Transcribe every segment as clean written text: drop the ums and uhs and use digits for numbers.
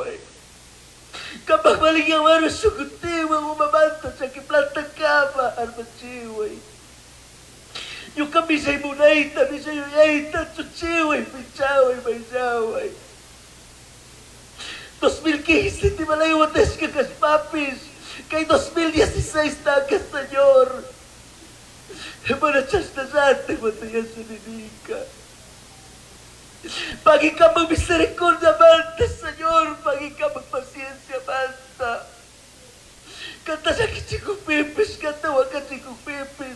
chihuay. Kapag maligyawan, sugutin, umamanta sa kiplanta kama, arma chihuay. Yung kami sa'y munay, tabi sa'yo yaitan, chihuay, pichaway, maysaway. 2015, di malayawates ka kas papis. Kay 2016 na ka, Senyor. Manachas na sa ating matayan sa ninika. Pagi ka mag-misericordia manta, Senyor. Pagi ka magpasensya manta. Kanta sa kichikong pipis, kanta wag kichikong pipis.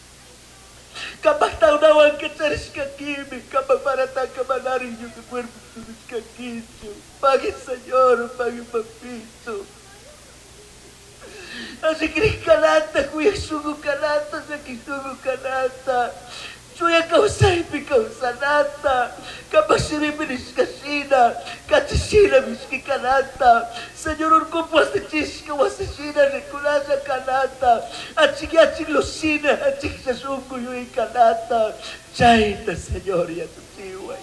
Kapag taunawan ka sa riskakimik, kapag maratang ka manarin yung kwerpo sa riskakitso. Pagi, Senyor, pagi magpito. Así que kalata, kuya sugo kalata, sa kisugo kalata. Suya kausay, pikausanata. Kapag sinibinis kasina, katsisina miski kalata. Senyor, urkupas na chiska, wasasina, rekulasa kalata. At sige, losina, at sige sa sugo yung kalata. Chayta, Senyor, yan sa siway.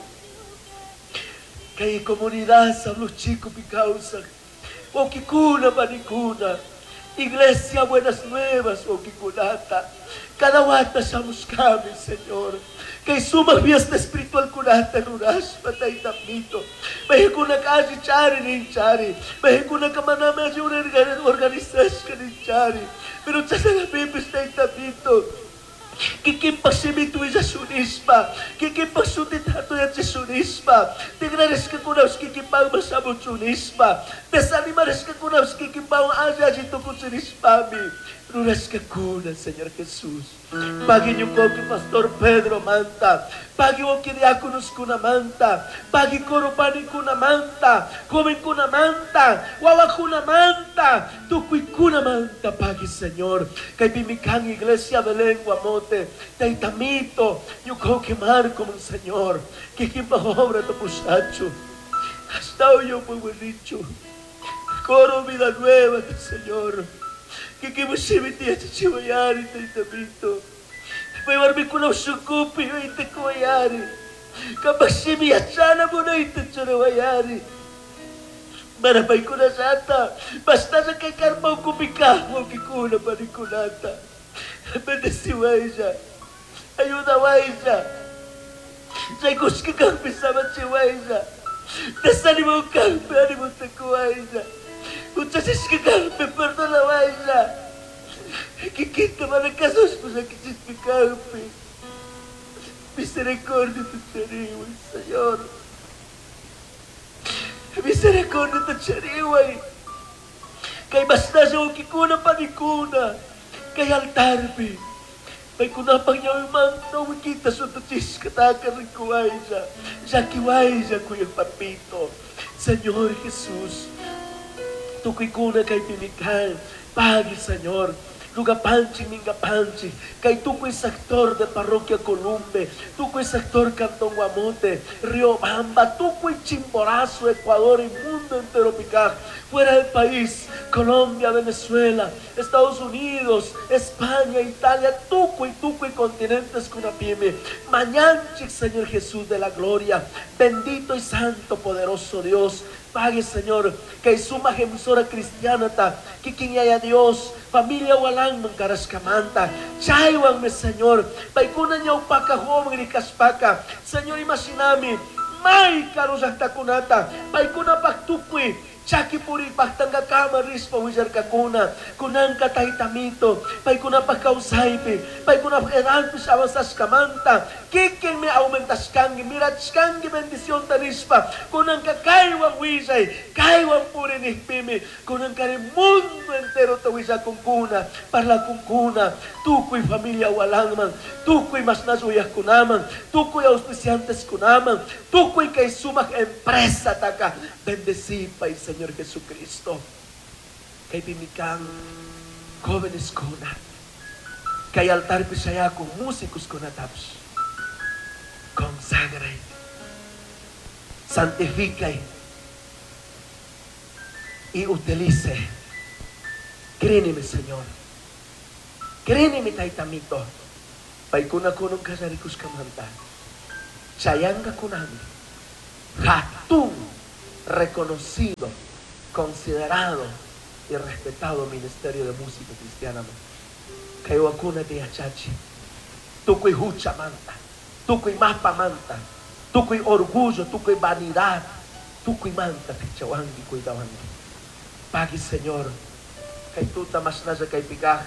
Kaya komunidad sa luchiko pikausan. O kikuna panikuna. Iglesia Buenas Nuevas, o kikunata. Cada wata somos kami, Señor. Kay sumang fiesta espiritual kunata nuras, patay tapito. May kuna kasi chari ni chari. May kuna ka manama yung organisas ka ni chari. Pero sa pipis na tapito. Kikimpagsimito sa sunispa. Kikimpagsutit-hato yan sa sunispa. Tignares ka kunaws kikimpang masabot sunispa. Desanimares ka kunaws kikimpang asya sito kung sunispami. Ruras ka kuna, Señor Jesus. Pagi niyo ko kay Pastor Pedro Manta. Pagi mo kiniakunos ko na manta. Pagi korupani ko na manta. Kumin ko na manta. Wawa ko na manta. Tukoy ko na manta. Pagi, Señor. Kay pimikang Iglesia Belén Guamote. Tay tamito. Yung ko kimar ko mong Señor. Kikipahobra to muchacho. Hasta yo po dicho. Coro vida nueva, Señor. Kikimusimiti at chiwayari tay tamito. May warmi ko na usukupi o ite ko ayari. Kapag simiyasana mo na ite chiwayari. Marapay ko na sata. Basta sa kay karmaw kumika mo kikuna pa ni kunata. Bendesiway siya. Ayunaway siya. Sa'y kuskikang pisamat siway siya. Nasaan mo kampi, ano mo takuway siya. Kung sa siskikampi, perdonaway siya. Kikita man ang kasos mo sa kisispikampi. Misericordia to chariway, Señor. Misericordia to chariway. Kay basta siya kikuna panikuna. Kay altarbi. May kunapang niya yung manto, kita sa tutis katakan ng kuway siya. Siya kiway siya, Kuya Papito. Señor Jesus, tukoy kuna kay pinikan. Pagi, Señor. Luga panchi, minga panchi. Kay tukoy sector de Parroquia Columbe. Tukoy sector Cantón Guamote. Riobamba. Tukoy Chimborazo, Ecuador y mundo entero picar. Fuera del país. Colombia, Venezuela, Estados Unidos, España, Italia, tukoy continentes con una pyme. Mañanchik, Señor Jesús de la gloria. Bendito y santo, poderoso Dios. Pague, Señor, que suma emisora cristiana ta, que quien haya Dios, familia walang mangkaras kamanta, chaywan me, Señor, paikuna niya upaka homang rikaspaka, Señor, imasinami, may karusak takunata, paikuna paktupoy, Chaki puri paktangga kama rispa wijar kakuna kunan katay tamito pay kuna pagkausaypi pay kuna pagkaranto sa awasas kamanta kikin me aumentas kangi mirats kangi bendisyon ta rispa kunan kakaywang wisay kaywang puri nihpimi kunan kari mundo entero ta wisa kungkuna parla kungkuna tukoy familia walang man tukoy mas nasuyah kunaman tukoy auspiciantes kunaman tukoy kay sumak empresa taka bendecipay Señor Jesucristo, kay pimikang jóvenes ko na, kay altar pisaya kong músicos ko na tapos, consagray, santificay, y utilice, krinime Señor, krinime taytamito, pay kunakunong kasarikos kamanta, sayang ka kunami, hatong reconocido, considerado y respetado ministerio de música cristiana. Que wakuna de achachi, tukuy hucha manta, tukuy mapa manta, tukuy orgullo, tukuy vanidad, tukuy manta pichawangi cuidawangi. Pagi Señor, kay tuta mas nasa kay pigaj,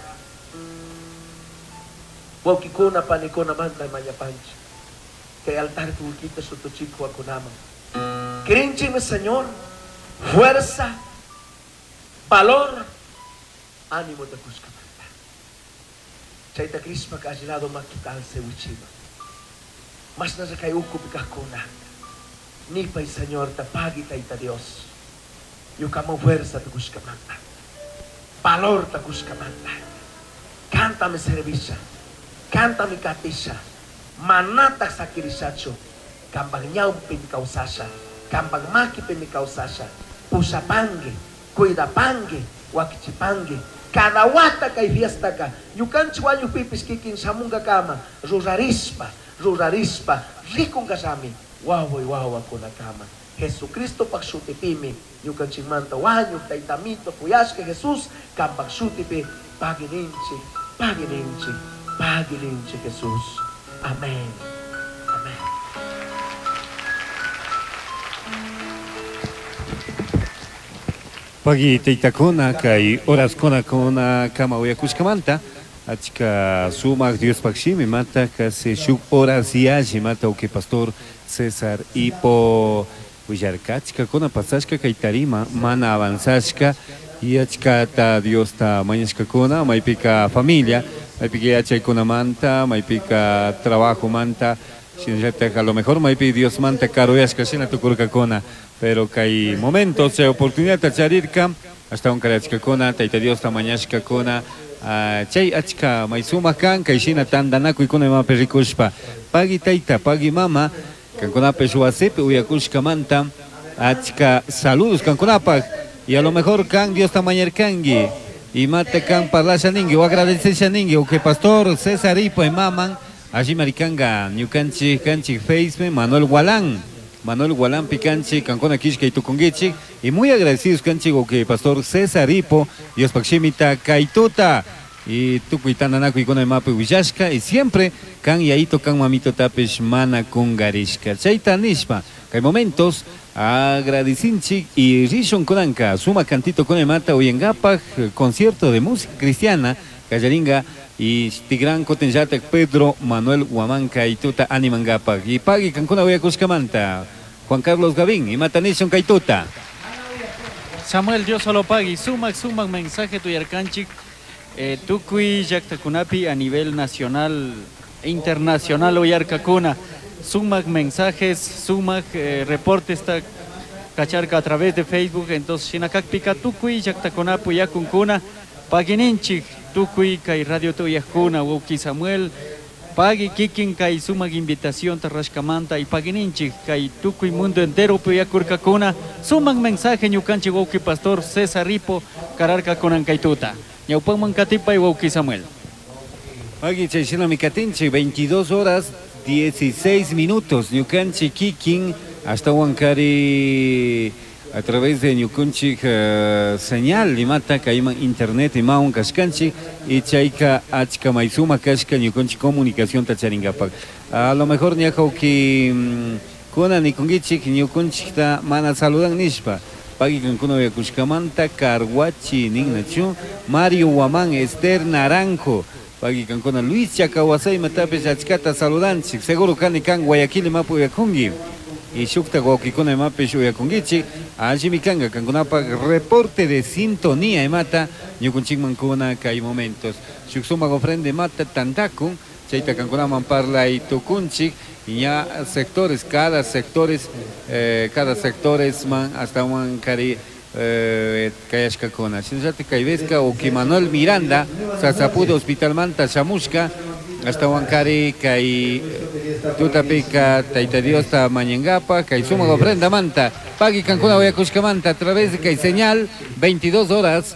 wawkikuna panikuna manta mayapanchi, kay altar tuwikita sutuchiku akunama. Crinchime Señor, fuerza, valor, ánimo de buscar. Chaita Crispa ka ajilado makital se uchima. Mas nasa kay ukupika kuna. Nipay Señor, tapagi taita Dios. Yukamo fuerza te kuskamanta. Valor te kuskamanta. Cántame servicia. Cántame katisha. Manata sakirisacho. Kambang nyaw pinikausasha. Kambang maki pinikausasha. Pusapange. Cuidapange. Wakichipange. Cada wata kay fiesta ka. Yukanchi wanyu pipis kikin samunga kama. Ruzarispa. Rikong kasami. Wawoy wawa ko na kama. Jesucristo pagsutipimi. Yukanchi manta wanyu taitamito kuyas ke Jesus. Kam pagsutipi. Pagininchi. Jesus. Amen. Amen. Pagi teitakona kay oras kona kama uyakushkamanta achka sumak Dios pakshimi mata kasi shuk horas yaji mata uke pastor César Ipo uyarkachka kona pasashka kay tarima mana avanzashka y achka ta Dios ta mañashka kona maipika familia maipika yachay kona manta maipika trabajo manta a lo mejor maipi Dios manta caro yashka shina tukurka kona. Pero que hay momentos de oportunidad de charirka, hasta un carachka kona, taita Dios tamañashka kona, chay achka maizuma kan, kaishina tandanaku y kona ma perikushpa, pagi taita, pagi mama, kankona peshuasepe, uyakushka manta, achka saludos kankonapag, y a lo mejor kan Dios tamañarkangi, y mate kan parlasha ningi, o agradecesha ningi, o que pastor César Ipo y maman, allí maricanga, ñukanchi, kanchi Facebook, Manuel Gualán Picanchi, Cancona Kishka y Tukungichi, y muy agradecidos Canchigo que Pastor César Ipo, Dios Pakshimita, Kaituta, y Tukuitananaku y Kona Mape Villashka, y siempre Kan Yaito Kan Mamito Tapesh Mana Kungarishka. Chaita Nishma, que hay momentos agradecinchi y Rishon Konanka, Suma Cantito Kona Mata Uyengapa, concierto de música cristiana, Callaringa, y Tigran Kotenjatak Pedro Manuel Huamanca y Tuta Animangapa y Pagi Cancuna Huayacuscamanta Juan Carlos Gavín y Matanishon Kaituta Samuel Dios solo pagui sumak mensaje tu yarkanchik tukui yaktakunapi a nivel nacional e internacional uyarkakuna sumak mensajes sumak reportes ta cacharca a través de Facebook entonces shinakak pika tukui yaktakunapi yakunkuna pagininchik Tukui kai radio tuyajuna Wauki Samuel pagi kikin kai sumag invitación tarrashkamanta y pagininchi kai tukui mundo entero puyakurkakuna sumag mensaje ñukanchi Wauki Pastor César Ipo kararka konan kaituta ñaupan mankatipa y Wauki Samuel pagi chayshina mikatinchi 22 horas 16 minutos ñukanchi kikin hasta Huancari a través de Ñukunchik señal limata kaima internet y maun kashkanchik y chaika achka maizuma kashka Ñukunchik comunicación tacharingapak a lo mejor ñajauki kuna nikungichik Ñukunchik ta mana saludan nishpa pagi kankuna yakushkamanta Carhuachi ningnachu Mario Huamán Esther Naranjo pagi kankuna Luis Chacawasay matapes achkata saludanchik seguro kani kan Guayaquil mapu yakungi y shukta guaukikuna mapesh uyakungichik allí mikanga kankunapa reporte de sintonía emata ñukunchik mankuna kay momentos shuksuma ofrende mata tantakun chaita kankunaman parla y tukunchik ya sectores cada sectores man hasta un cari kayashkakuna sinjate kayveska o que Manuel Miranda sasapudo hospital manta shamushka hasta Huancari kay Tutapika Taita Dios ta Mañengapa kay suma ofrenda manta pagi Cancuna Huayacuscamanta a través de kay señal 22 horas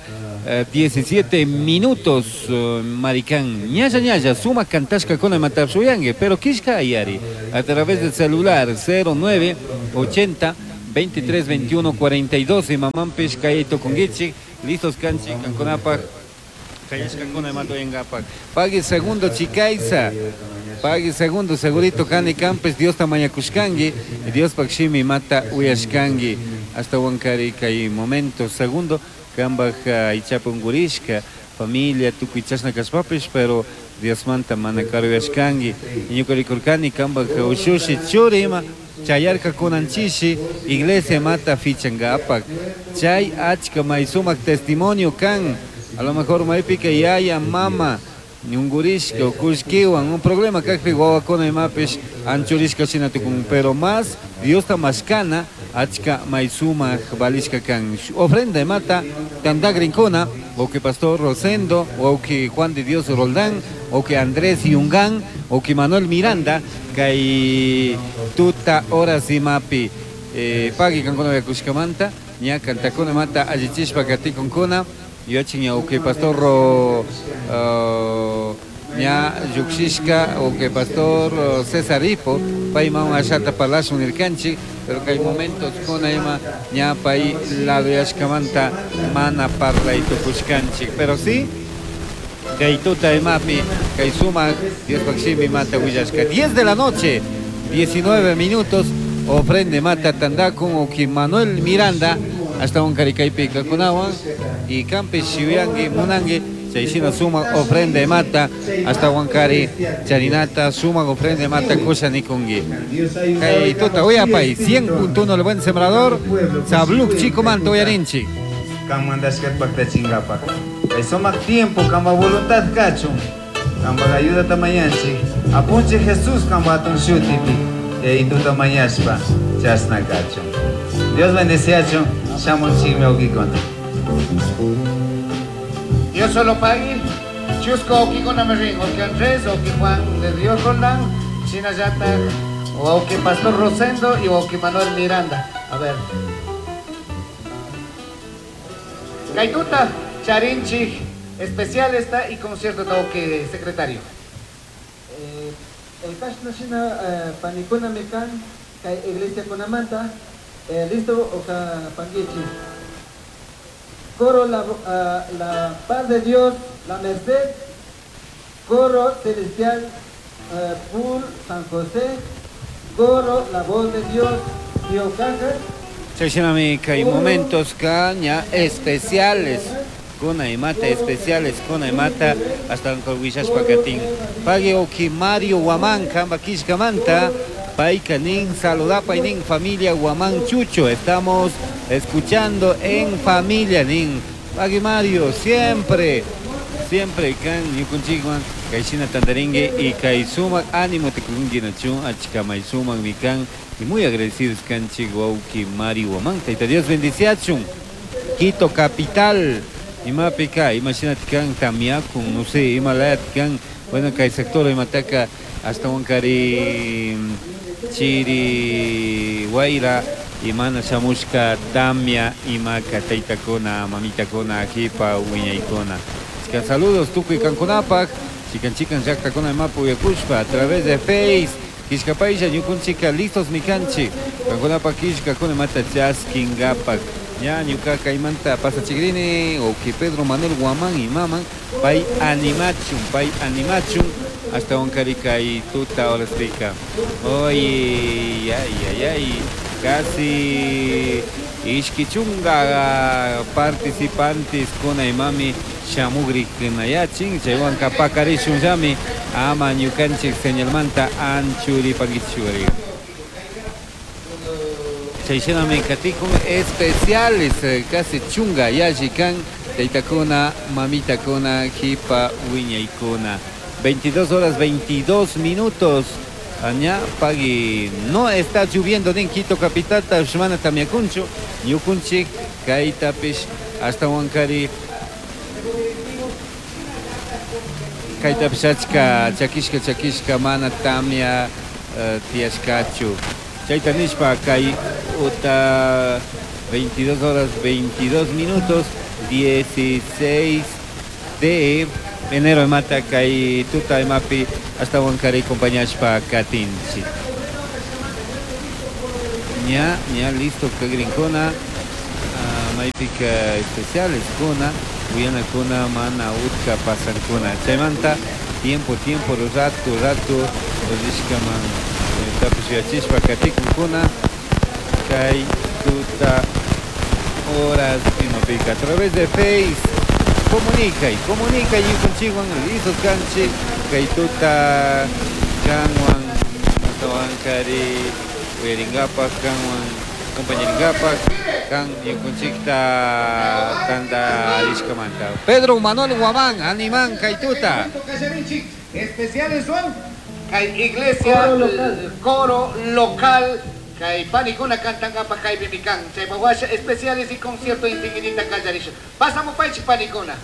17 minutos maricán ñaya suma cantashka con el matapsuyangue pero kishka ayari a través del celular 0980 23, 21, 42 y mamampish kayito kungichi, listos canchi, canconapa, kayashkakuna mato engapak. Pague segundo chicaiza, pague segundo segurito cani campes, Dios tamayakushkangi, Dios pakshimi mata uyashkangi, hasta wankari kay momento segundo, kambaj ichapungurishka, familia tukuichasna kaspapish, pero Dios manta manakaru yashkangi, iñukarikurkani kambaj ushushi churima, chayarka kunanchishi, iglesia mata fichangapak, chay achka maisumak testimonio kan, a lo mejor maipika yaya mama, Nyungurishka, Kushkiwan, un problema kakpi guawakona y mapish anchurishka chinatukun, pero más Dios tamascana, achka maisuma balishka kan. Ofrenda mata, tandagrincona, o que Pastor Rosendo, o que Juan de Dios Roldán, o que Andrés Yungan, o que Manuel Miranda, que tuta horas y mapi, pagi kankona de Kushkamanta, nya kantakona mata ajichishpa katikonkona. Yo chiña o que Pastor nya Yuxishka o que Pastor César Hipo pai ma ashata palacio nirkanchi, pero que hay momentos con aima nya pai la yashkamanta mana parla y tukushkanchi, pero sí que tuta emapi que suma 10 pakshimi mata huyashka 10 de la noche 19 minutos ofrende mata tandakun o que Manuel Miranda hasta un caricaipi kakunawan y campes shiviangi munangi chaishina suma ofrende mata hasta Huancari charinata suma ofrende mata cosa nikungi kay tota uyapay 100.1 el buen sembrador sabluk chico manto yarinchi kan mandaskat bakta chingapa soma tiempo kamba voluntad cacho kamba ayuda tamayanchi apunche Jesús kamba ton shutipi y tu tamayaspa chasna cacho. Dios bendeciacho Shamon chime okikona. Dios solo pague, chusco okikona merin, o que Andrés, o que Juan de Dios Roldán, Chinayata, o que Pastor Rosendo y o que Manuel Miranda. A ver. Gaituta, Charinchi, especial está y concierto o que secretario. El cash nacional panicona mecan, iglesia conamanta. Listo, Oka Pangichi. Coro la paz de Dios, la merced. Coro celestial, Pool San José. Coro la voz de Dios, Tiocaja. Chayinami hay momentos caña especiales. Kuna y mata especiales, kuna y mata hasta con Huichash Pacatín. Pague Oki Mario Huamán, Kamba Kishkamanta. Paika Nin, saludapa Nin, familia Guamán Chucho, estamos escuchando en familia Nin. Pagui Mario, siempre can Yukunchiguan, Kaishina Tandaringue y Kaisuma, ánimo te kunginachun, Achka Maisuma, Mikan, y muy agradecidos can Chiguauki Mario Guamán, Taita Dios bendiciachun, Quito capital, Imapika, imagínate can Tamiakun, no sé, Imalayat can, bueno, Kai sector Imataca, hasta Huancari. Chiri, Guaira, Imana Shamushka, Damia, Imaka, Taitakona, Mamitakona, Akipa, Uñaikona. Chican saludos, Tuku y Canconapac, chican Jactacona, Mapu y Kushpa, a través de Face, Kishkapaisha, Yukun Chica, listos Mikanchi, Canconapac, Kishka, Kone Mata Chaskin, Gapac, Ya, Nyukaka, Imanta, Pasa Chigrini, o que Pedro Manuel Guamán y Maman, Pai Animachum, hasta un carica y tuta ahora explica. Oye, ay, casi Ishkichunga participantes con Aimami Shamugri Kinayachin, Chewan Kapakari Shunjami, Ama Nyukanchik señalmanta Anchuri Pagichuri. Chaishename Katikun especiales, casi chunga, Yajikan, Taitakona, Mamitakona, Kipa, Wiñaikona. 22 horas 22 minutos. Aña Pagui no está lloviendo en Quito capital, Tashmana Tamiacuncho, Nyukunchik, Kaitapish, hasta Huancari, Kaitapishachka, Chakishka, Mana Tamia, Tiashkachu. Chaitanishpa, Kai Uta, 22 horas 22 minutos, 16 de enero mata kai tuta mapi hasta Huancari compañías pa Katinchi. ña listo kagrinkuna maypika especiales kuna uyana kuna mana utka pasan kuna chaymanta tiempo rato rishkaman tapus yachishpa katikun kuna kay tuta horas imapika a través de Face comunica y conchiwan listo canchi kay tuta kanwan matawankari Ueringapak kanwan compañeringapak kan yukunchikta tanda arishkamanta Pedro Manuel Guamán animan kaituta especiales son kay iglesia coro local kay panikuna kantanga pa kay bimikan chay bawash especiales y concierto intinginita kallarisho pasamos pa panikuna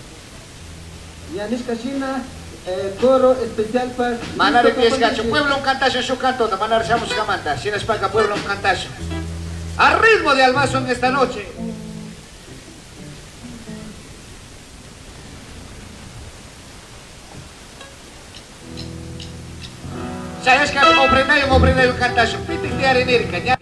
Yanis Kashina coro especial para Manar Piescacho, pueblo un cantacho su canto, manar Shamos Camanta, sin espaca pueblo un cantacho. Al ritmo de Almazo en esta noche. ¿Sabes que oprender un cantacho? Pítate a Renérica.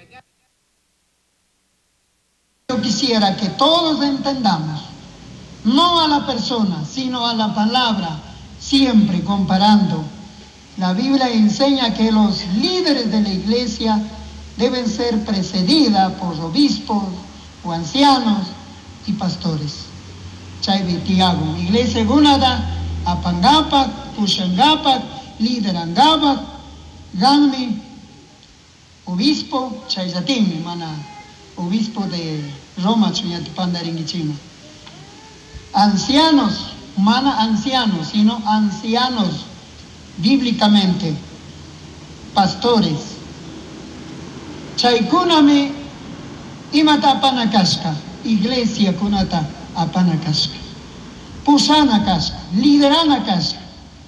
Yo quisiera que todos entendamos, no a la persona, sino a la palabra, siempre comparando. La Biblia enseña que los líderes de la iglesia deben ser precedidas por obispos o ancianos y pastores. Chaybetiago, iglesia gunada, apangapak, pushangapak, liderangapak, ganmi, obispo, chayzatim, mana, obispo de Roma, chuyatipandaringichima. Ancianos, mana ancianos, sino ancianos bíblicamente, pastores. Chaykunami imata apanakashka, iglesia kunata apanakashka, pusana kashka, liderana kashka.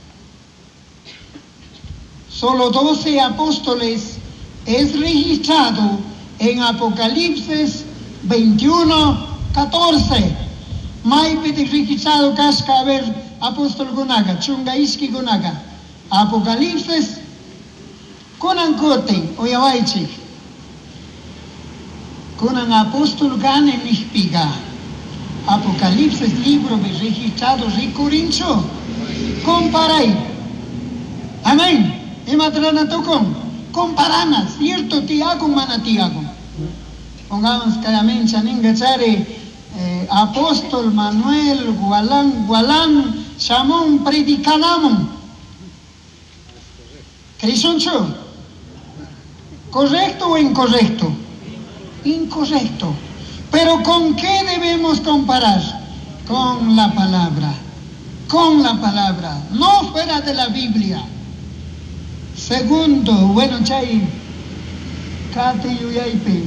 Solo 12 apóstoles es registrado en Apocalipsis 21:14. Maipete registrado kashka a ver apóstol gunaga, chunga iski gunaga. Apocalipsis kunan kote oyawaichi. Kunan apóstol gane nihpiga. Apocalipsis libro de registrado ricorincho. Comparai. Amén. Ematrana tocón. Comparana, cierto tiago manatiago. Pongamos claramente chaningachare apóstol Manuel Gualán Chamón predicanamon. ¿Crisoncho? ¿Correcto o incorrecto? Incorrecto. Pero ¿con qué debemos comparar? Con la palabra. Con la palabra. No fuera de la Biblia. Segundo, bueno, chay, kate yuyaipe.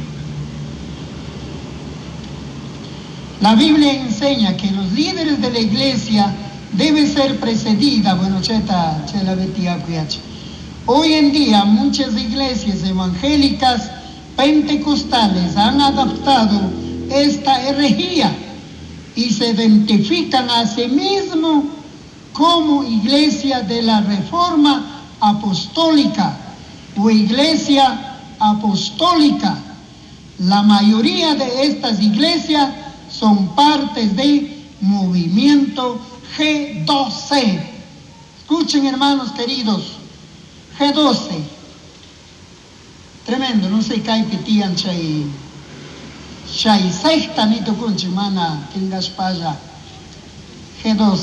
La Biblia enseña que los líderes de la iglesia deben ser precedidas. Bueno, cheta, chela betia cuyache. Hoy en día muchas iglesias evangélicas pentecostales han adaptado esta herejía y se identifican a sí mismos como iglesia de la Reforma Apostólica o iglesia apostólica. La mayoría de estas iglesias son partes del movimiento G12. Escuchen, hermanos queridos, G12. Tremendo, no sé qué pitian chay sexta ni tokunchi mana kingaspaya. G12.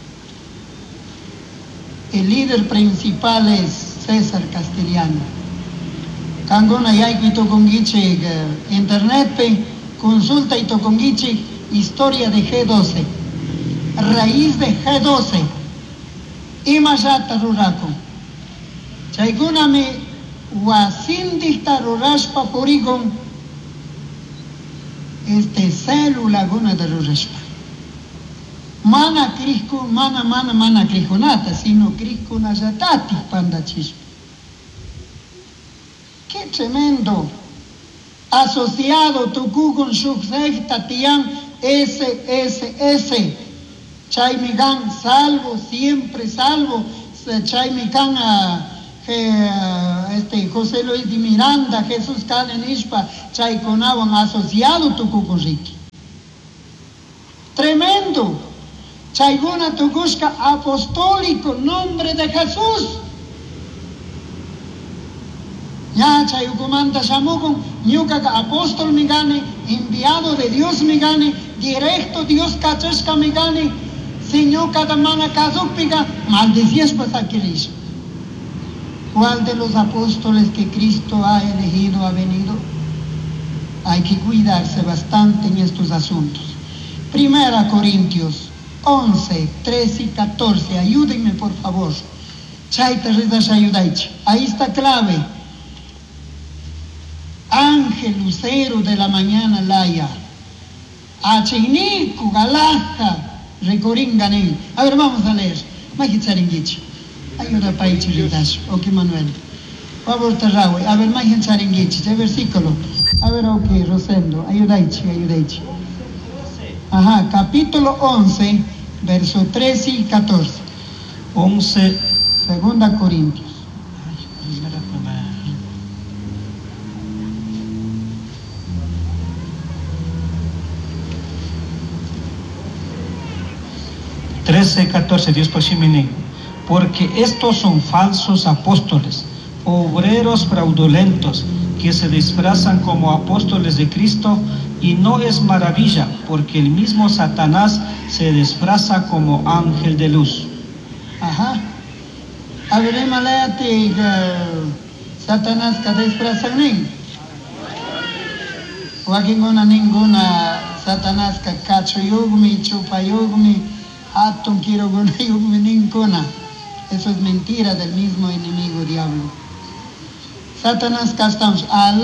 El líder principal es César Castellano. Kangona yaiki tokungiche internet pe consulta y tokungiche historia de G12. Raíz de G12. Imashata rurako. Chaykunami wasindikta rurashpa purigon célula guna de rurashpa. Mana krishku, mana krishkunata, sino krishkunayatati pandachispa. Qué tremendo. Asociado tukukun shuksekta tiyan SSS. Chaymigan salvo, siempre salvo. Chaymigan José Luis de Miranda, Jesús Cadenishpa, Chayconaban asociado Tucucurriqui. Tremendo. Chayguna Tucushka apostólico, nombre de Jesús. Ya Chayucumanta Shamugun, Ñuka apóstol Migani, enviado de Dios Migani, directo Dios Kacheshka Migani, Señor Kadamana Kazupiga, maldicias pasaquiris. ¿Cuál de los apóstoles que Cristo ha elegido ha venido? Hay que cuidarse bastante en estos asuntos. 1 Corintios 11, 13 y 14. Ayúdenme, por favor. Ahí está clave. Ángel lucero de la mañana laya. Achiniku galaja recoringanen. A ver, vamos a leer. Majicharingichi. Ayuda para Ichiritas. Ok, Manuel. Por favor, Terrawe. A ver, Majicharingichi. Este versículo. A ver, ok, Rosendo. Ayudaichi. Ajá, capítulo 11, verso 13 y 14. 11. 2 Corintios. 13, 14, Dios Pashimini. Porque estos son falsos apóstoles, obreros fraudulentos, que se disfrazan como apóstoles de Cristo, y no es maravilla, porque el mismo Satanás se disfraza como ángel de luz. Ajá. A ver, maléate Satanás que disfrazan nin. O aquí ninguna Satanás que cacho yugmi, chupa yugmi, atun quiero guna yugmi ninguna. Eso es mentira del mismo enemigo diablo. Satanás que estamos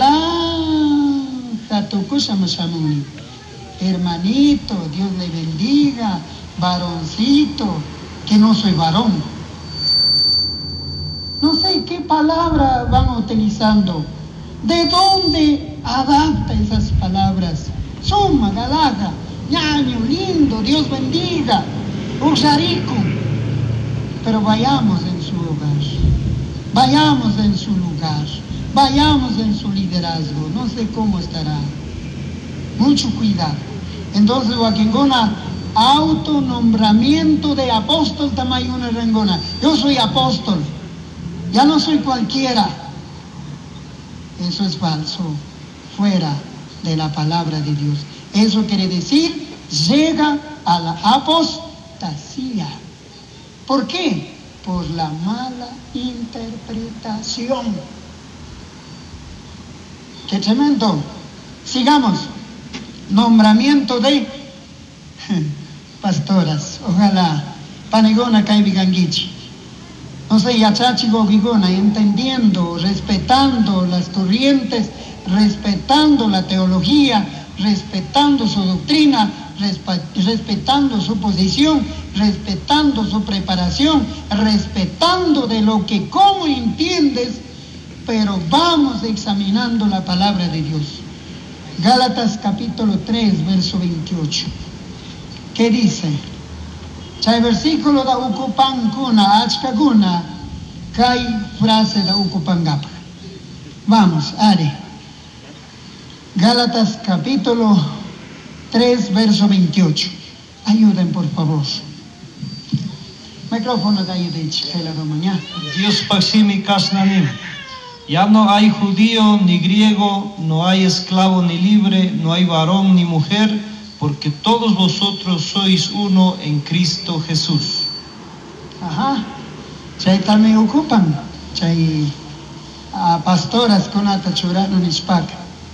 hermanito, Dios le bendiga, varoncito, que no soy varón. No sé qué palabra van utilizando. ¿De dónde adapta esas palabras? Suma, galaga, ñaño, lindo, Dios bendiga, usarico. Pero vayamos en su hogar, vayamos en su lugar, vayamos en su liderazgo. No sé cómo estará. Mucho cuidado. Entonces, Joaquingona, autonombramiento de apóstol Tamayuna Rengona. Yo soy apóstol, ya no soy cualquiera. Eso es falso, fuera de la palabra de Dios. Eso quiere decir, llega a la apostasía. ¿Por qué? Por la mala interpretación. ¡Qué tremendo! Sigamos. Nombramiento de pastoras. Ojalá. Panigona Kaibigangichi. No sé, Yachachi Gogigona, entendiendo, respetando las corrientes, respetando la teología, respetando su doctrina, respetando su posición, respetando su preparación, respetando de lo que como entiendes, pero vamos examinando la palabra de Dios. Gálatas capítulo 3, verso 28. ¿Qué dice? Chay versículo da ucupan kuna, achkaguna, kai frase da ucupan gapa. Vamos, are. Gálatas capítulo 3, verso 28. Ayuden, por favor. Micrófono de ahí de Chela Romaña. Dios Paximi Kasnanim. Ya no hay judío ni griego, no hay esclavo ni libre, no hay varón ni mujer, porque todos vosotros sois uno en Cristo Jesús. Ajá. Chay también ocupan. Chay pastoras con ata churano nispaca.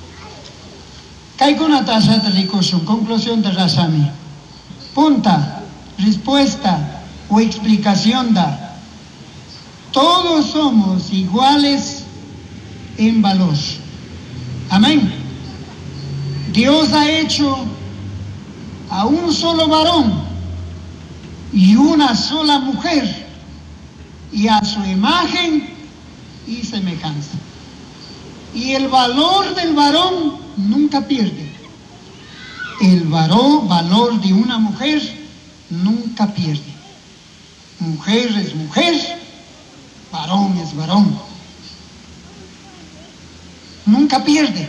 Kay con ata asata ricosum. Conclusión de Rasami. Punta, respuesta o explicación da. Todos somos iguales en valor. Amén. Dios ha hecho a un solo varón y una sola mujer, y a su imagen y semejanza. Y el valor del varón nunca pierde. El valor de una mujer nunca pierde. Mujer es mujer, varón es varón. nunca pierde.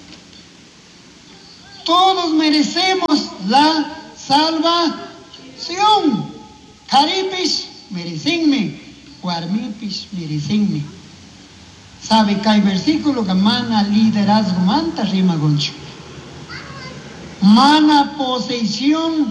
Todos merecemos la salvación. Caripis merecenme, Guarmipis merecenme. ¿Sabe que hay versículo que mana liderazgo manta rima goncho? Mana posesión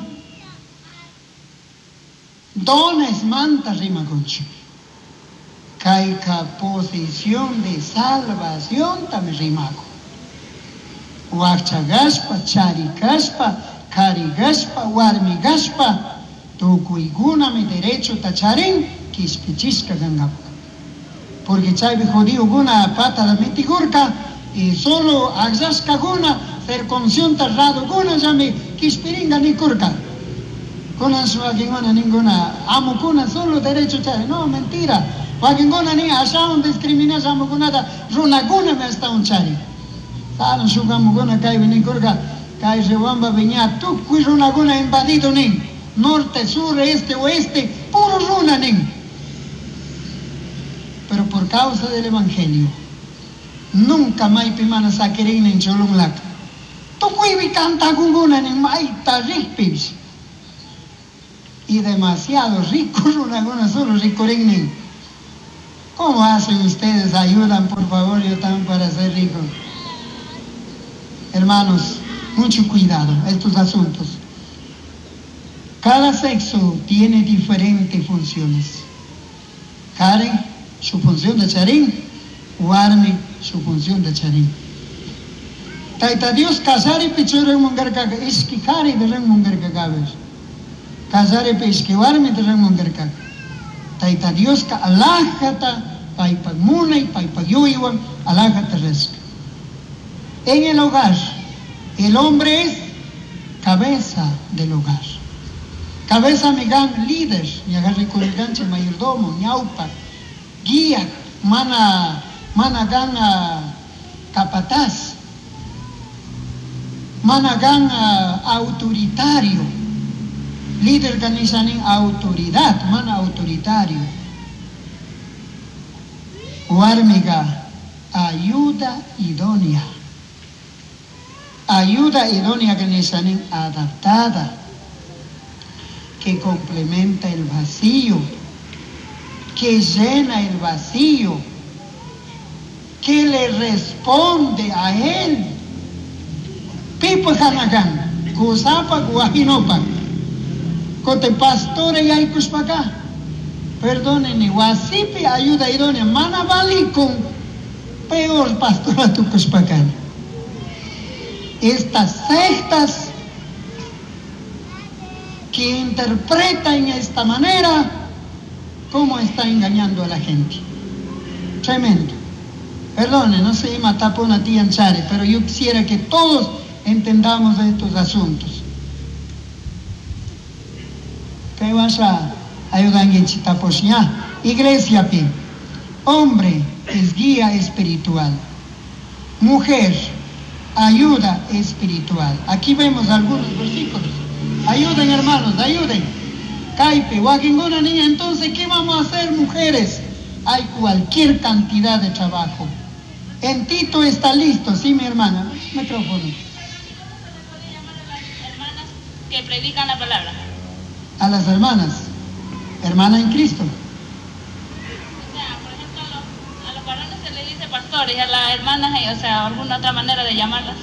dones manta rima goncho. Caica posesión de salvación también rimago. Huachagaspa, charigaspa, carigaspa, warmigaspa, tucuiguna mi derecho tacharín, quispichisca gangapa. Porque chaybe jodido guna pata de mitigurca y solo axasca guna, circuncisión tarrado guna, llame quispiringa ni curca. Guna su agingona ninguna, amo guna solo derecho chari, no, mentira. Agingona ni ashaun discriminas amo gunada, runa guna me está un chari. Saran su gamo guna caibe ni curca, cai rewamba viña, tu cui runa guna invadido nin, norte, sur, este, oeste, puro runa nin. Pero por causa del Evangelio, nunca más pimana saquerín en Cholumlac. Tu cuivi canta gunguna en maita ripis. Y demasiado ricos una solo ricorín. ¿Cómo hacen ustedes? Ayudan, por favor, yo también para ser rico. Hermanos, mucho cuidado a estos asuntos. Cada sexo tiene diferentes funciones. Karen, su función de charín, Warmi, su función de charín. Taita Dios casare pichore mungarka, iskikari de ren mungarka gabes. Casare pe Warmi de ren mungarka. Taita Dios ka alajata, paipagmuna y paipagyoiwan, alajata reska. En el hogar, el hombre es cabeza del hogar. Cabeza megan líder, ni agarre con el ganche mayordomo, ñaupa, guía, mana gana capataz, mana gana autoritario, líder ganizanin autoridad, mana autoritario. Warmiga, ayuda idónea. Ayuda idónea ganizanin adaptada, que complementa el vacío, que llena el vacío, que le responde a él. Pipo Hanagan, Kusapa, Guajinopa, Cote Pastore y Aycuspacá. Perdónenme, Guasipi, ayuda idónea, Manavali con peor pastora Tucuspacán. Estas sectas que interpretan esta manera, cómo está engañando a la gente. Tremendo. Perdone, no se llama tapona tianchare, pero yo quisiera que todos entendamos estos asuntos. ¿Qué vas a ayudar en Chitaposñá? Iglesia, pi. Hombre es guía espiritual. Mujer, ayuda espiritual. Aquí vemos algunos versículos. Ayuden, hermanos, ayuden. Caipe, Wakingona niña, entonces, ¿qué vamos a hacer, mujeres? Hay cualquier cantidad de trabajo. En Tito está listo, sí, mi hermana. Micrófono. Hermanas que predican la palabra. A las hermanas. Hermana en Cristo. O sea, por ejemplo, a los varones se les dice pastores, a las hermanas, o sea, alguna otra manera de llamarlas.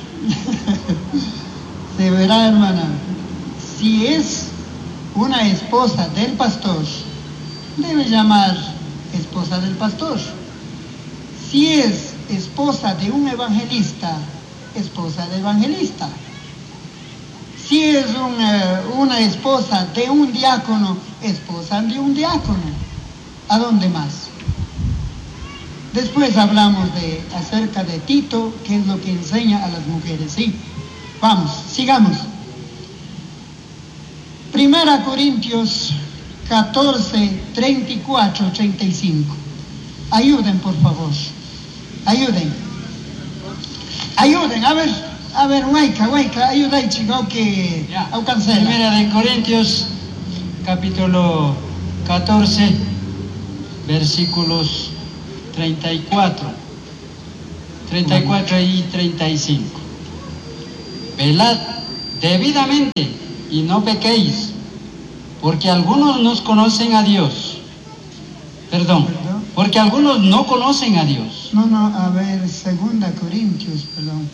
Se verá, hermana. Si es una esposa del pastor, debe llamar esposa del pastor. Si es esposa de un evangelista, esposa del evangelista. Si es una esposa de un diácono, esposa de un diácono. ¿A dónde más? Después hablamos acerca de Tito, que es lo que enseña a las mujeres. Sí, vamos, sigamos. 1 Corintios 14, 34, 35. Ayuden, por favor. Ayuden. Ayuden, a ver, Huayca, ayuda, chico, que alcancé. 1 Corintios, capítulo 14, versículos 34. 34 y 35. Velad debidamente y no pequéis, porque algunos no conocen a Dios. Perdón, porque algunos no conocen a Dios. No, a ver, 2 Corintios, perdón.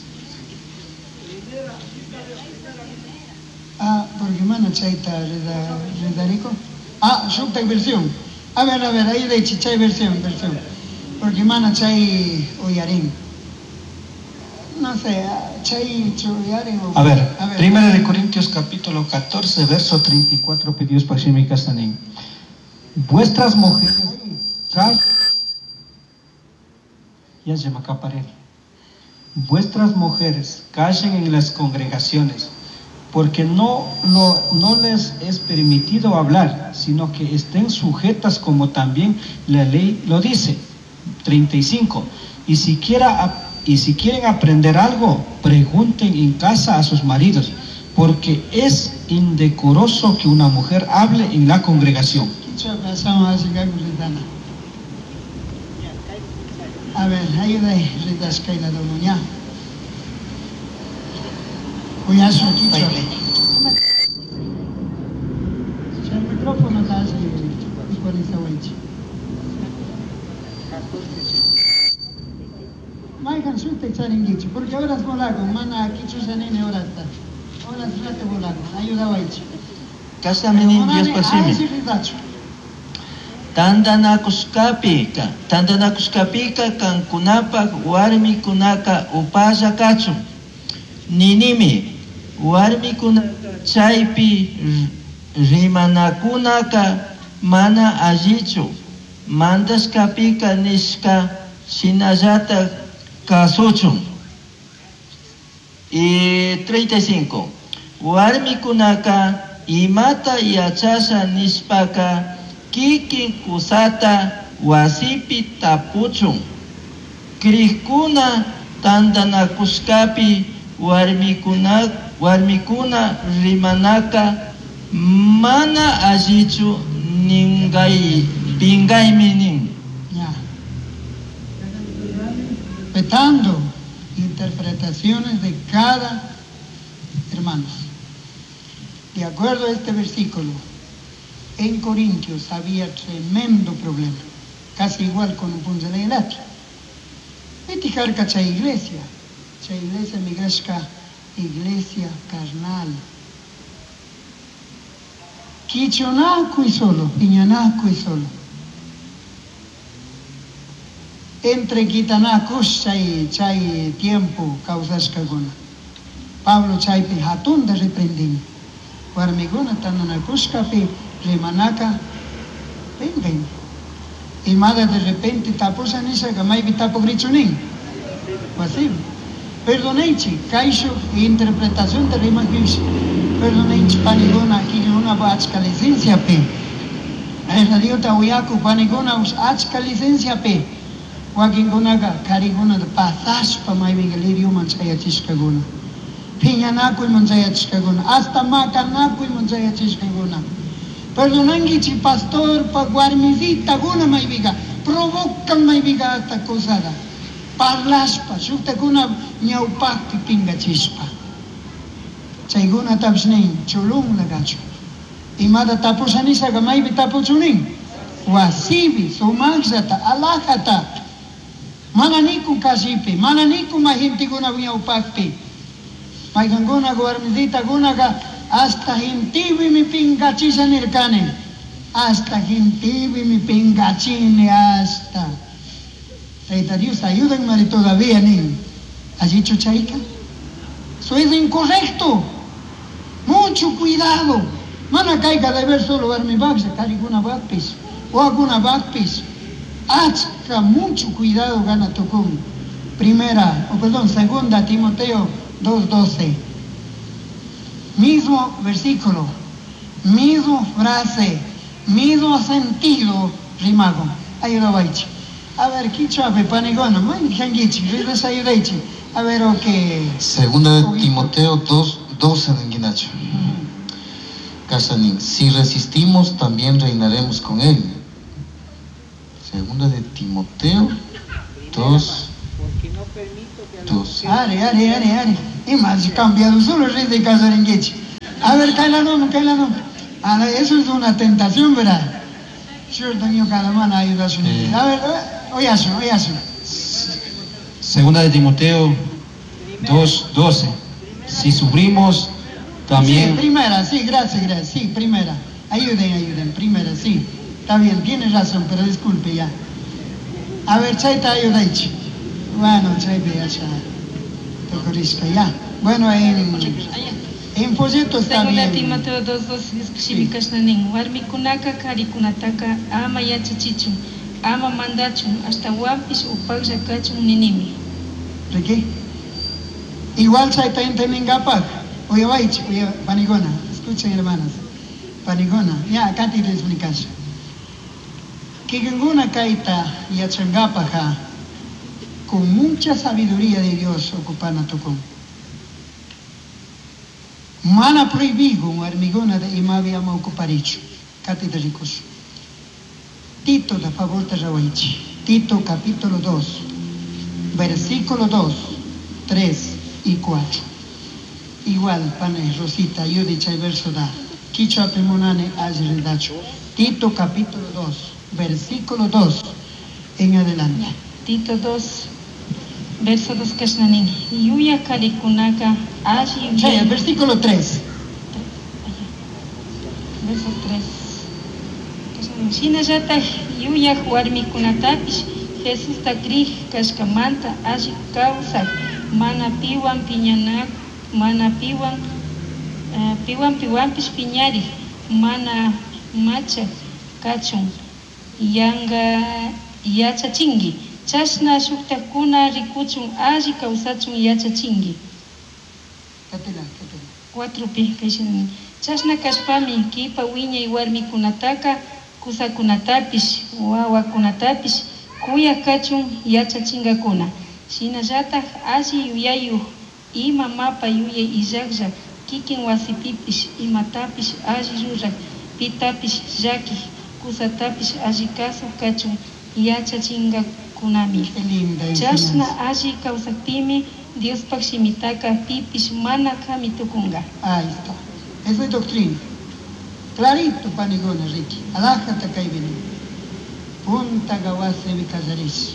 Porque mana chaita redarico. Shukta versión. A ver, ahí de chichay versión. Porque mana chay oyarín. No sé, chay oyarín. A ver, 1 Corintios capítulo 14, verso 34, pedidos para Shimi Kasanin. Vuestras mujeres callen en las congregaciones, porque no les es permitido hablar, sino que estén sujetas como también la ley lo dice. 35. Y si quieren aprender algo, pregunten en casa a sus maridos, porque es indecoroso que una mujer hable en la congregación. A ver, ayuda ahí, Ritas Kaila Domuña. Cuyazo, Kicho. El micrófono está así, por esa huecha. Maigan suite charingicho, porque ahora es bolago, mana Kicho Sanene ahora está. Ahora es rate bolago, ayuda a huecha. Casa menin 10 pasimi. Tandanakuskapika kankunapak warmikunaka upalla kachun. Ninimi warmikunaka chaypi rimanakunaka mana allichu. Mandaskapika nishka shinallata kasuchun. Y 35. Warmikunaka imata yachasha nishpaka kikin kusata wasipi tapuchun. Krikuna tandanakuskapi warmikuna rimanaka mana allichu pingaymi nin. Respetando interpretaciones de cada hermano. De acuerdo a este versículo, en Corintios había tremendo problema, casi igual con un punto de la letra. Vete carga cha iglesia migrashka, iglesia carnal. Kichonaku y solo, piñanaku y solo. Entre quitanakus chay tiempo causas cagona. Pablo chay pe hatun de reprendin. Warmiguna tananakuska pe remanaka ven. Y madre de repente taposa nisa gamay bitapo grichunin. Así. Perdonenchi, caixo e interpretación de rimakish. Perdonenchi panigona aquí una bachka licencia pe. El radio tawiaku panigona achka licencia pe. Wakingonaga karigona de pasas pa may bigalirio mansayachishkagona. Piñanaku y mansayachishkagona. Hasta macanaku y mansayachishkagona. Perdonangichi pastor pa guarmizita guna may biga. Provocan may biga hasta cosada. Parlaspa, shukta kuna ñawpakpi pingachispa. Chayguna tapsnin, chulung lagacho. Imada tapusanisa gamaybi tapuchunin. Wasibi, sumagsata, alajata. Mananiku kasipi, mananiku mahintiguna ñawpakpi. Mayganguna guarmizita gunaga hasta hintibi mi pingachisa nirkane. Hasta hintibi mi pingachine hasta. Reita Dios, ayúdenme todavía, niño. Allí chuchaica. Eso es incorrecto. Mucho cuidado. Mana caiga de ver solo ver mi bagse, cariguna bagpis. O alguna bagpis. Hazca mucho cuidado, gana tocón. Segunda Timoteo 2:12. Mismo versículo, mismo frase, mismo sentido, rimago. Ayuda baichi. A ver, Kichwape, Panigona, Manjangichi, Ridasayureichi. A ver, ok. Segunda de Timoteo 2:12 en Guinacho. Casanín, si resistimos, también reinaremos con él. Segunda de Timoteo 2. 2. Are. Y más cambiado solo el rey de Casarengueche. A ver, cae la nombre. Eso es una tentación, ¿verdad? Yo tengo cada mano ayuda a su niño. A ver, oyazo. Segunda de Timoteo 2:12. Si sufrimos, también... Sí, primera, sí, gracias. Sí, primera. Ayuden, primera, sí. Está bien, tienes razón, pero disculpe ya. A ver, chaita ayuda. Bueno, chaita ya. Tocorisca, ya. Bueno, en folleto está Segunda bien. Timoteo 2:12 escribicas nanin. Warmikunaka karikunataka ama yachachichun, ama mandachun, hasta wampis upaglla kachun ninimi. ¿De qué? Igual chaita en Gapac. Oye, Panigona. Escuchen, hermanas. Panigona. Ya, acá te explicas. Que ninguna caita y achangapaja con mucha sabiduría de Dios ocupan a tocón. Mana prohibido un armigona de imavi ama ocupar hecho. Cate de ricos. Tito da favor de Rawaichi. Tito capítulo 2, versículo 2, 3 y 4. Igual, pane, Rosita, yo dicha el verso da. Quicho pemonane ayredacho. Tito capítulo 2, versículo 2 en adelante. Tito 2, verso 2 kasnanin. Yuya karikunaka ashi Sí, el versículo 3. Verso 3. Shina yata yuya warmikunatapish Jesús takri kashkamanta ashi kausak mana piwan piñanak mana piwanpish piñari mana macha kachun yanga yachachingi chashna shuktakuna rikuchun ashi kausachun yachachingi. 4pi kashin chashna kashpami kipa wiña y warmikunataka kusakunatapish wawakunatapish kuya kachun yachachingakuna shinallataq ashi yuyayu ima mapa yuyay illaqlla kikin wasipipish imatapish ashi rurak pitapish llaki kusatapish ashi kasu kachun yachachingakunami chashna ashi kawsaptimi Diospak shimitaka pipish mana kami tukunga. Ahí está. Eso es doctrina. Clarito, Panigona, Ricky. Alájate acá y vení. Punta gawase mi casaris.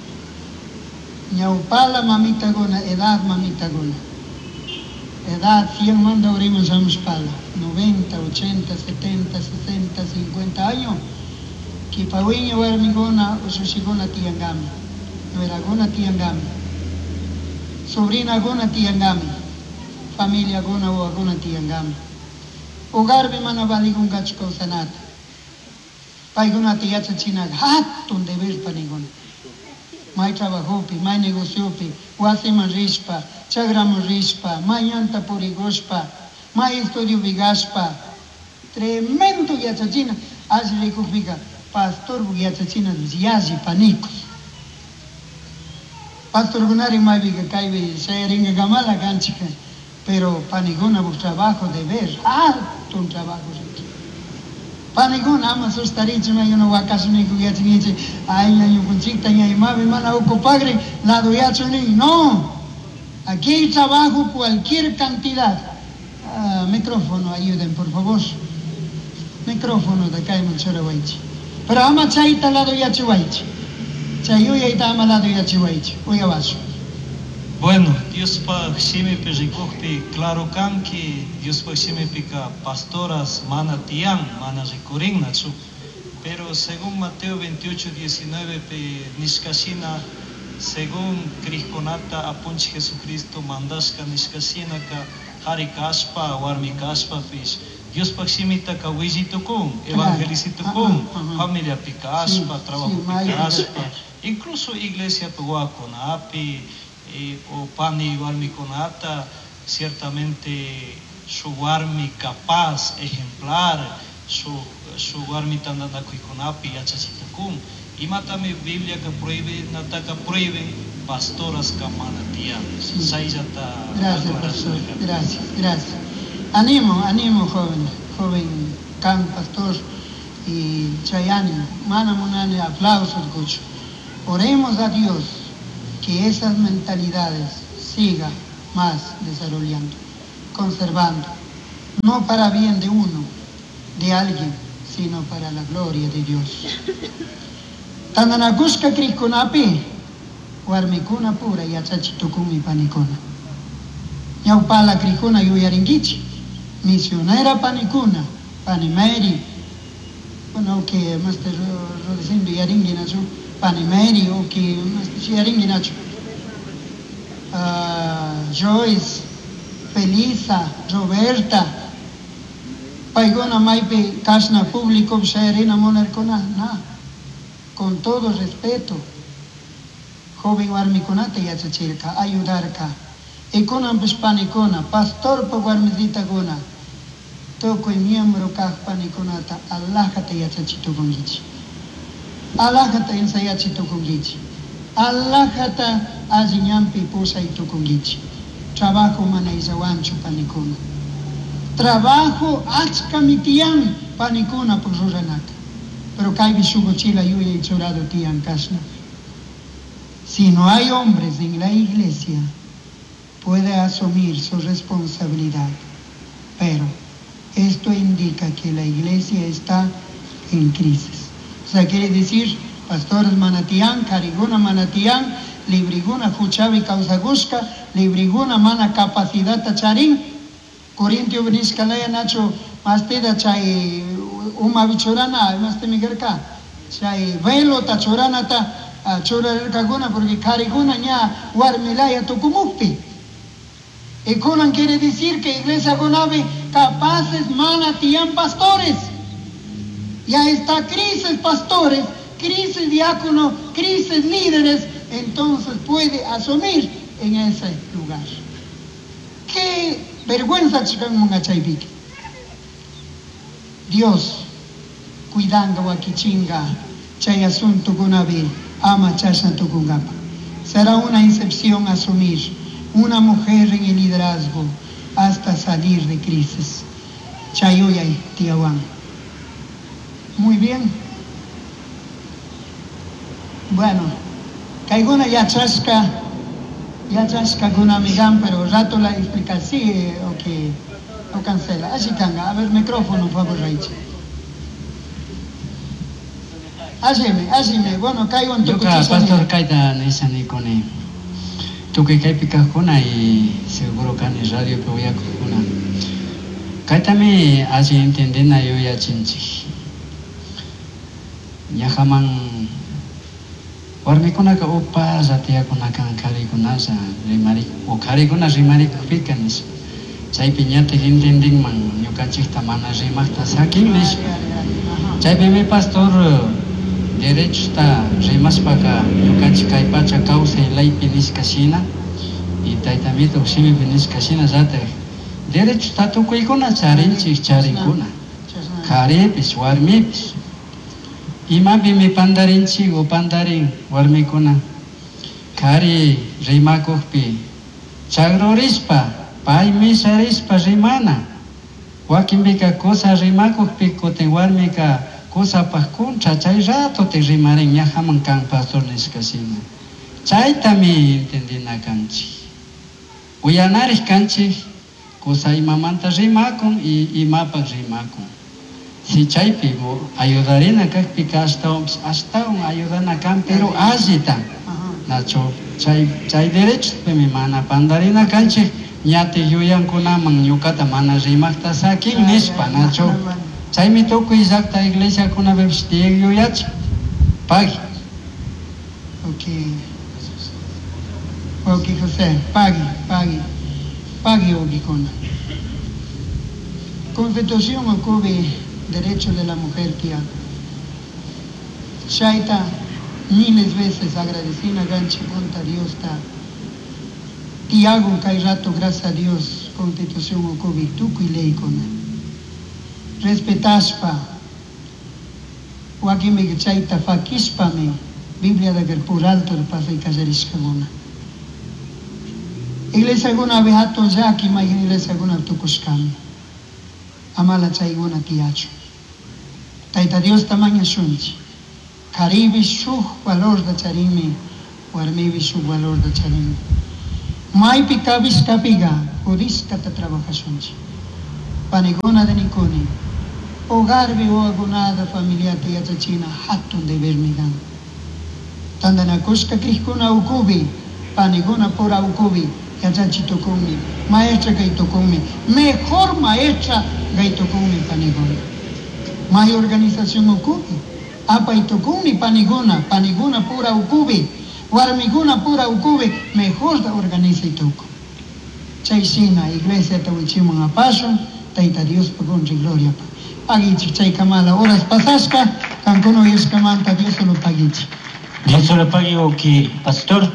Ñaupala mamita gona, edad mamita gona. Edad 100 manda abrimos a pala. 90, 80, 70, 60, 50 años. Kipawiña warmigona o sushigona tiangami. No era gona tiangami. Sobrina gona tiangami. Familia gona o gona tiangami. Hogar mi mana valigun gachko sanata. Paiguna tiacha china hatun deber panigona. Mai trabajo pi, mai negocio pi, guasiman rispa, chagramo rispa, mai anta porigospa, mai estudio vigaspa. Tremendo yachachina. Así le cufica, pastor yachachina yazi panicos. Pastor gunari mai viga caibe, se ringa gamala ganchica. Pero panigona bus trabajo de ver, alto un trabajo. Panigona ama sus tarichos, no hay una vacaciones que ya tiene, ay, hay un conchita, hay mami, mana ocupagre, la doyacho ni, no. Aquí hay trabajo cualquier cantidad. Micrófono, ayuden, por favor. Micrófono de acá hay mucho waichi. Pero ama chaita la doyacho waichi. Chayuya y tama la doyacho waichi. Oye, vaso. Bueno, Dios pa xime pe recoge claro can que Dios pa xime pica pastoras mana tian, mana recorin nachu. Pero según Mateo 28:19 pe niskashina, según Crisconata apunch Jesucristo mandashka niskashina ka harika aspa, warmika aspa pis. Dios pa xime ta ka wijito kun, evangelicito kun, familia pica aspa, trabajo pica aspa, incluso iglesia pe wakona api. O pani warmi conata, ciertamente su warmi capaz, ejemplar, su warmi tandanda kuikonapi yachachitakum. Y matame Biblia que prohíbe, nataka prohíbe pastoras kamanatian. Saiyata. Gracias, pastor. Gracias. Animo, joven can pastor y chayani. Mana monane aplausos, gocho. Oremos a Dios. que esas mentalidades sigan más desarrollando, conservando, no para bien de uno, de alguien, sino para la gloria de Dios. Tananakushka krikunapi, warmikuna pura yachachitukumi panikuna. Ñaupala krikuna yuyaringichi, misionera panikuna, panimeri, bueno, que más te rodeciendo yaringinachu, panimeri, o que más te yaringinachu. Joyce, Felisa, Roberta, paigona maipe kasna público bshaerina monarcona, na, con todo respeto, joven warmiconate yachachirka, ayudarka, econan pispanicona, pastor pa warmizita gona, toco y miembro kaj paniconata, alájate yachachito con gichi, alájate ensayachito con gichi, alájate aziñampi posa y tukungichi. Trabajo manaizawancho panicona. Trabajo achkamitian panicona por ruranaka. Pero caibi sugochila yuya y chorado tian kasna. Si no hay hombres en la iglesia, puede asumir su responsabilidad. Pero esto indica que la iglesia está en crisis. O sea, quiere decir, pastores manatian, cariguna manatian, libriguna fuchavi causaguska, libriguna mana capacidad tacharin, Corintio veniscalaya nacho, masteda chay uma bichorana, maste migerka, chay velo tachorana ta chorarerka guna, porque cariguna ña warmilaya tukumukpi. Y conan quiere decir que iglesia gonave capaces manatian pastores. Ya está crisis pastores, crisis diácono, crisis líderes, entonces puede asumir en ese lugar. ¡Qué vergüenza, chicangachaybique! Dios, cuidando wakichinga, chay asunto gunabi, ama chasanto gungapa. Será una excepción asumir una mujer en el liderazgo hasta salir de crisis. Chayoyay, tiawan. Muy bien. Bueno, caiguna ya chasca con amigan, pero rato la explica sí o que o cancela. Así canga, a ver micrófono, por favor, Raichi. Haceme, bueno, caigo en tu cuchillo. Pastor Kaita Nesani Kone. Tu que kai pica kuna y seguro que en radio que voy a kuna. Kaita me hace entender na yo ya chinchi. Nyahaman warmikuna ka upa zatia kuna kan kari kuna sa rimari o kari kuna rimari pikanis chay piñate entending man nyukanchik tamana rimachta sakin nis chay bebe pastor derecho sta rimas paka nyukanchik kay pacha causa lay pinis kasina y taitamito simi pinis kasina zate derecho sta tukuy kuna charinchik charinkuna karipis warmipis ima bimi pandarinchik o pandarin warmikuna kari rimakukpi chagrorispa pay misarispa rimana wakinbika cosa rimakukpi kutin warmika cosa pajkuncha chay rato te rimaren ñajaman kan pastor niskasina chaytami entendina kanchik uyanaris kanchik cosa imamanta rimakun y imapak rimakun. Si chaypi ayudarina kakpika hasta un ayudana kan pero allita nacho chay derecho pe mi mana pandarina kanchi ñate yuyan kunaman ñukata mana rimakta sakin nispa nacho chay mi toku exacta iglesia kuna bebstieg yuyach pagi. Ok, José, pagi ogikona. Constitución ocubi derecho de la mujer que Shaita miles veces agradecida ganchi contra Dios ta Tiago kai rato gracias a Dios constitución o COVID tuku y ley con respetaspa wakime chaita fakispa me Biblia de por alto de pasa y caserisca gona iglesia gona behato jaki ma iglesia gona tukuskam amala chay gona tiacho Taita Dios tamaña shunchi. Caribe shuk valor da charimi warmibi su valor de charin. Maipi kabis kapiga, judis kata trabajasunchi. Panigona de Niconi, hogar vivo agonada familia te yachachina hatun de vermigan. Tandana kuska krikuna ukubi, panigona pora ukubi, yachachi tokumi, maestra gaitokumi, mejor maestra gaitokumi panigona. Mai organización ukubi, apa itokumi panigona, panigona pura ukubi, warmiguna pura ukubi, mejor da organiza itoko. Chaisina, iglesia tawichimon a paso, Taita Dios pagón y gloria. Pagichi, chay kamala, horas pasasca, cancono y escamanta, Dios solo pagichi. Dios solo pague o que pastor.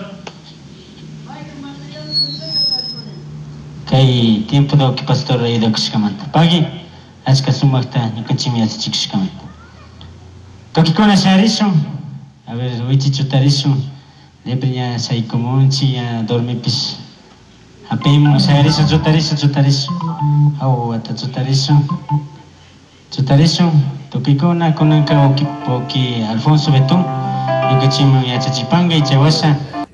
Kay tiempo do que pastor ahí do que escamanta. Pague, aska sumacta, ni canchimi as chicos escamanta. Toki con a shariso, a ver, wichicho tariso, lepriña sai comunchi, a dormipis. Apemo shariso, chutariso. Au ata chutariso, tokikona konanka oki Alfonso Betón, yo que chimo y achachipanga y chawasa.